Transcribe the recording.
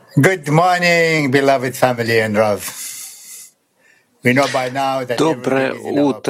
Good morning, beloved family and Rav. We know by now that Доброе everything is in our утро,